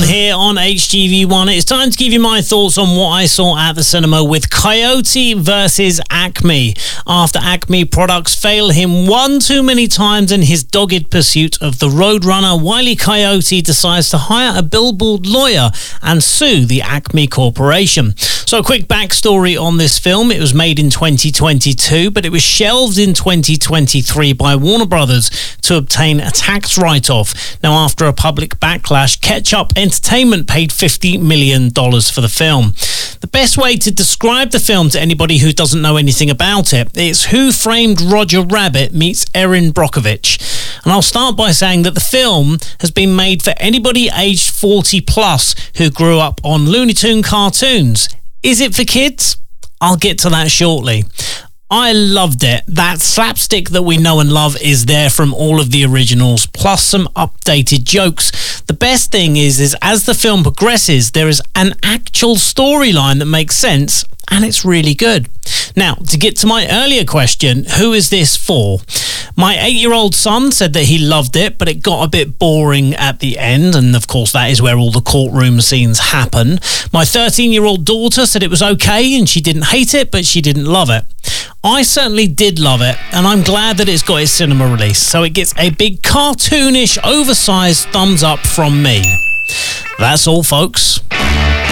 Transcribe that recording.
here on HGV1. It's time to give you my thoughts on what I saw at the cinema with Coyote versus Acme. After Acme products fail him one too many times in his dogged pursuit of the Roadrunner, Wile E. Coyote decides to hire a billboard lawyer and sue the Acme Corporation. So a quick backstory on this film. It was made in 2022, but it was shelved in 2023 by Warner Brothers to obtain a tax write-off. Now, after a public backlash, Ketchup Entertainment paid $50 million for the film. The best way to describe the film to anybody who doesn't know anything about it, it's Who Framed Roger Rabbit meets Erin Brockovich. And I'll start by saying that the film has been made for anybody aged 40 plus who grew up on Looney Tunes cartoons. Is it for kids? I'll get to that shortly. I loved it. That slapstick that we know and love is there from all of the originals, plus some updated jokes. The best thing is as the film progresses, there is an actual storyline that makes sense, and it's really good. Now, to get to my earlier question, who is this for? My 8-year-old son said that he loved it, but it got a bit boring at the end, and of course that is where all the courtroom scenes happen. My 13-year-old daughter said it was okay, and she didn't hate it, but she didn't love it. I certainly did love it, and I'm glad that it's got its cinema release, so it gets a big cartoonish, oversized thumbs up from me. That's all, folks.